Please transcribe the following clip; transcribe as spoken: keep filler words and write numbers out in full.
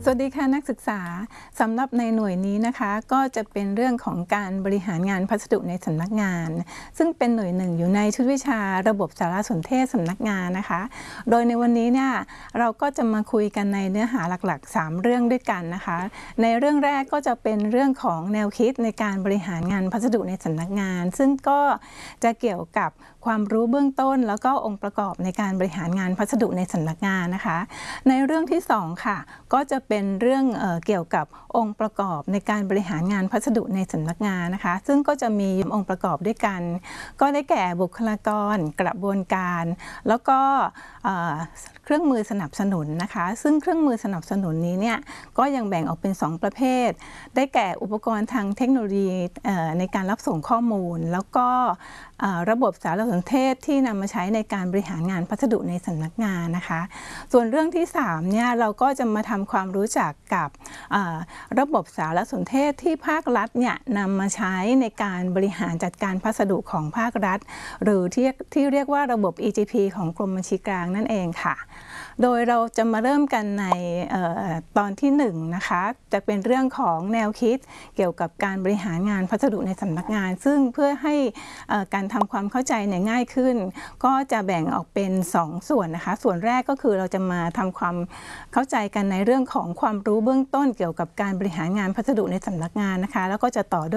สวัสดีค่ะนักศึกษาสำหรับในหน่วยนี้นะคะก็จะเป็นเรื่องของการบริหารงานพัสดุในสำนักงานซึ่งเป็นหน่วยหนึ่งอยู่ในชุดวิชาระบบสารสนเทศสำนักงานนะคะโดยในวันนี้เนี่ยเราก็จะมาคุยกันในเนื้อหาหลักๆสามเรื่องด้วยกันนะคะในเรื่องแรกก็จะเป็นเรื่องของแนวคิดในการบริหารงานพัสดุในสำนักงานซึ่งก็จะเกี่ยวกับความรู้เบื้องต้นแล้วก็องค์ประกอบในการบริหารงานพัสดุในสำนักงานนะคะในเรื่องที่สองค่ะก็จะเป็นเรื่องเอ่อเกี่ยวกับองค์ประกอบในการบริหารงานพัสดุในสำนักงานนะคะซึ่งก็จะมีองค์ประกอบด้วยกันก็ได้แก่บุคลากรกระบวนการแล้วก็เครื่องมือสนับสนุนนะคะซึ่งเครื่องมือสนับสนุนนี้เนี่ยก็ยังแบ่งออกเป็นสองประเภทได้แก่อุปกรณ์ทางเทคโนโลยีในการรับส่งข้อมูลแล้วก็ระบบสารสนเทศที่นำมาใช้ในการบริหารงานพัสดุในสำนักงานนะคะส่วนเรื่องที่สามเนี่ยเราก็จะมาทำความรู้จักกับระบบสารสนเทศที่ภาครัฐเนี่ยนำมาใช้ในการบริหารจัดการพัสดุของภาครัฐหรือที่ที่เรียกว่าระบบ อี จี พี ของกรมบัญชีกลางนั่นเองค่ะโดยเราจะมาเริ่มกันในตอนที่หนึ่งนะคะจะเป็นเรื่องของแนวคิดเกี่ยวกับการบริหารงานพัสดุในสำนักงานซึ่งเพื่อให้การทำความเข้าใจเนี่ยง่ายขึ้นก็จะแบ่งออกเป็นสองส่วนนะคะส่วนแรกก็คือเราจะมาทำความเข้าใจกันในเรื่องของความรู้เบื้องต้นเกี่ยวกับการบริหารงานพัสดุในสำนักงานนะคะแล้วก็จะต่อด้วย